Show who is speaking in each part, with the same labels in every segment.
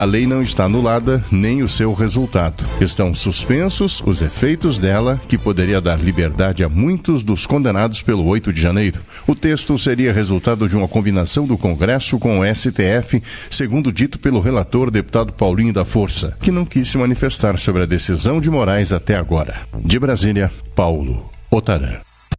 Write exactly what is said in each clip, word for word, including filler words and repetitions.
Speaker 1: A lei não está anulada, nem o seu resultado. Estão suspensos os efeitos dela, que poderia dar liberdade a muitos dos condenados pelo oito de janeiro. O texto seria resultado de uma combinação do Congresso com o S T F, segundo dito pelo relator deputado Paulinho da Força, que não quis se manifestar sobre a decisão de Moraes até agora. De Brasília, Paulo Otarã.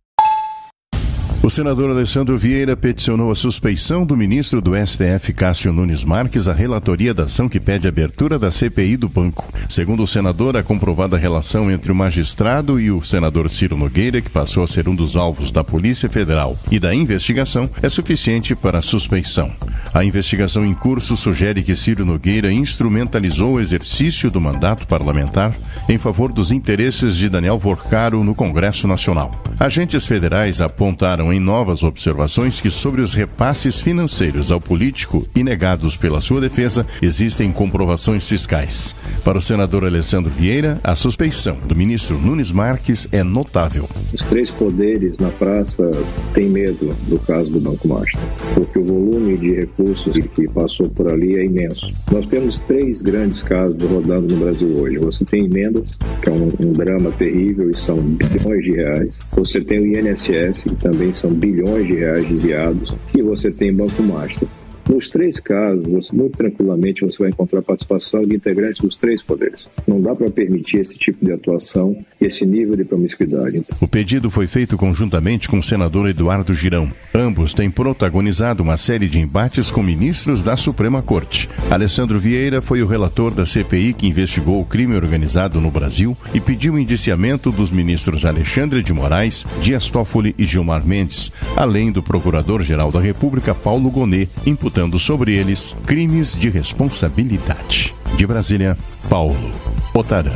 Speaker 1: O senador Alessandro Vieira peticionou a suspeição do ministro do S T F, Cássio Nunes Marques, à relatoria da ação que pede a abertura da C P I do banco. Segundo o senador, a comprovada relação entre o magistrado e o senador Ciro Nogueira, que passou a ser um dos alvos da Polícia Federal e da investigação, é suficiente para a suspeição. A investigação em curso sugere que Ciro Nogueira instrumentalizou o exercício do mandato parlamentar em favor dos interesses de Daniel Vorcaro no Congresso Nacional. Agentes federais apontaram em novas observações que sobre os repasses financeiros ao político e negados pela sua defesa, existem comprovações fiscais. Para o senador Alessandro Vieira, a suspeição do ministro Nunes Marques é notável.
Speaker 2: Os três poderes na praça têm medo do caso do Banco Master, porque o volume de recursos que passou por ali é imenso. Nós temos três grandes casos rodando no Brasil hoje. Você tem emendas, que é um, um drama terrível e são bilhões de reais. Você tem o I N S S, que também são bilhões de reais desviados, e você tem Banco Master. Nos três casos, você, muito tranquilamente, você vai encontrar participação de integrantes dos três poderes. Não dá para permitir esse tipo de atuação, esse nível de promiscuidade.
Speaker 1: O pedido foi feito conjuntamente com o senador Eduardo Girão. Ambos têm protagonizado uma série de embates com ministros da Suprema Corte. Alessandro Vieira foi o relator da C P I que investigou o crime organizado no Brasil e pediu o indiciamento dos ministros Alexandre de Moraes, Dias Toffoli e Gilmar Mendes, além do Procurador-Geral da República, Paulo Gonet, imputando sobre eles crimes de responsabilidade. De Brasília, Paulo Otarã.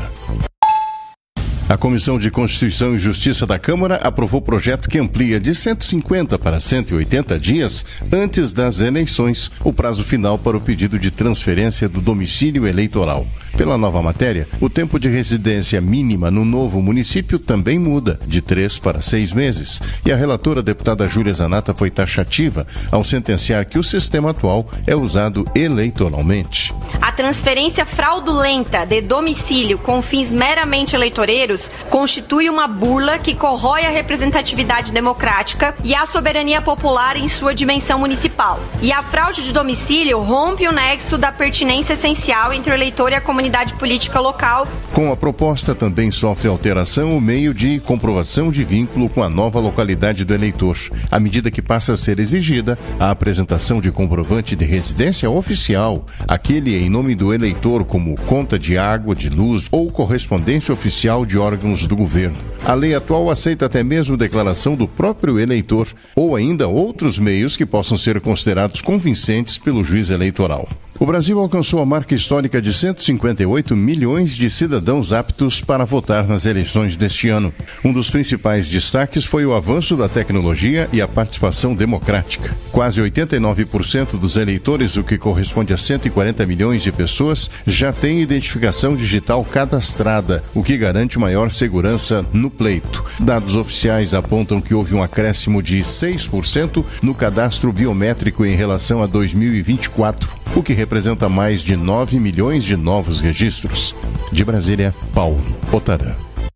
Speaker 1: A Comissão de Constituição e Justiça da Câmara aprovou projeto que amplia de cento e cinquenta para cento e oitenta dias antes das eleições o prazo final para o pedido de transferência do domicílio eleitoral. Pela nova matéria, o tempo de residência mínima no novo município também muda, de três para seis meses. E a relatora deputada Júlia Zanata foi taxativa ao sentenciar que o sistema atual é usado eleitoralmente.
Speaker 3: A transferência fraudulenta de domicílio com fins meramente eleitoreiros constitui uma burla que corrói a representatividade democrática e a soberania popular em sua dimensão municipal. E a fraude de domicílio rompe o nexo da pertinência essencial entre o eleitor e a comunidade política local.
Speaker 1: Com a proposta também sofre alteração o meio de comprovação de vínculo com a nova localidade do eleitor, à medida que passa a ser exigida a apresentação de comprovante de residência oficial, aquele em nome do eleitor como conta de água, de luz ou correspondência oficial de órgãos do governo. A lei atual aceita até mesmo declaração do próprio eleitor ou ainda outros meios que possam ser considerados convincentes pelo juiz eleitoral. O Brasil alcançou a marca histórica de cento e cinquenta e oito milhões de cidadãos aptos para votar nas eleições deste ano. Um dos principais destaques foi o avanço da tecnologia e a participação democrática. Quase oitenta e nove por cento dos eleitores, o que corresponde a cento e quarenta milhões de pessoas, já têm identificação digital cadastrada, o que garante maior segurança no pleito. Dados oficiais apontam que houve um acréscimo de seis por cento no cadastro biométrico em relação a dois mil e vinte e quatro, o que representa mais de nove milhões de novos registros. De Brasília, Paulo Otarã.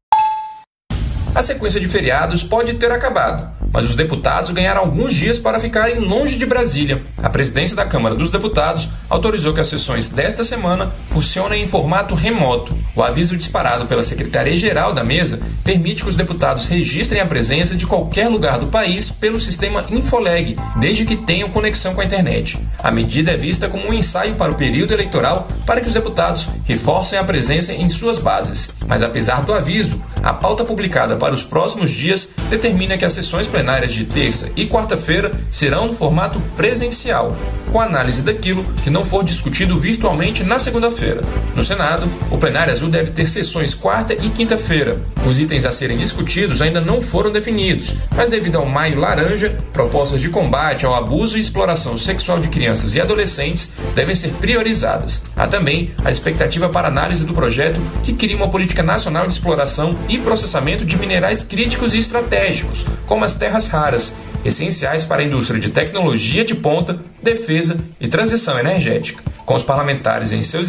Speaker 4: A sequência de feriados pode ter acabado, mas os deputados ganharam alguns dias para ficarem longe de Brasília. A presidência da Câmara dos Deputados autorizou que as sessões desta semana funcionem em formato remoto. O aviso disparado pela Secretaria-Geral da Mesa permite que os deputados registrem a presença de qualquer lugar do país pelo sistema Infoleg, desde que tenham conexão com a internet. A medida é vista como um ensaio para o período eleitoral para que os deputados reforcem a presença em suas bases. Mas apesar do aviso, a pauta publicada para os próximos dias determina que as sessões plenárias de terça e quarta-feira serão no formato presencial, com análise daquilo que não for discutido virtualmente na segunda-feira. No Senado, o plenário azul deve ter sessões quarta e quinta-feira. Os itens a serem discutidos ainda não foram definidos, mas devido ao maio laranja, propostas de combate ao abuso e exploração sexual de crianças e adolescentes devem ser priorizadas. Há também a expectativa para análise do projeto que cria uma política nacional de exploração e processamento de minerais críticos e estratégicos, como as terras raras, essenciais para a indústria de tecnologia de ponta, defesa e transição energética. com os parlamentares em seus